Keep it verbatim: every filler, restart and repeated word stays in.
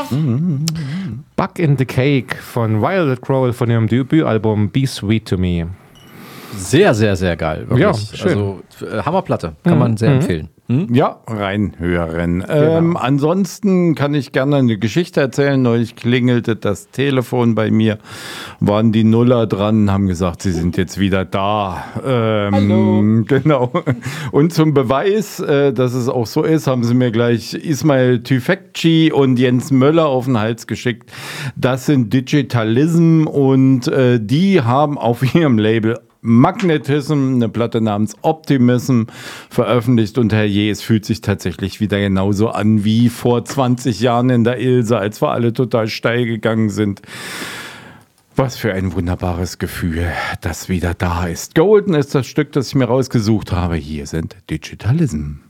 Bug in the Cake von Violet Crowell von ihrem Debütalbum Be Sweet to Me. Sehr, sehr, sehr geil. Wirklich. Ja, schön. Also äh, Hammerplatte. Kann Mhm. man sehr Mhm. empfehlen. Hm? Ja, reinhören. Genau. Ähm, ansonsten kann ich gerne eine Geschichte erzählen. Neulich klingelte das Telefon bei mir, waren die Nuller dran, haben gesagt, sie sind jetzt wieder da. Ähm, Hallo. Genau. Und zum Beweis, äh, dass es auch so ist, haben sie mir gleich Ismail Tüfekci und Jens Möller auf den Hals geschickt. Das sind Digitalism und äh, die haben auf ihrem Label Magnetism, eine Platte namens Optimism, veröffentlicht und herrje, es fühlt sich tatsächlich wieder genauso an wie vor zwanzig Jahren in der Ilse, als wir alle total steil gegangen sind. Was für ein wunderbares Gefühl, das wieder da ist. Golden ist das Stück, das ich mir rausgesucht habe. Hier sind Digitalism.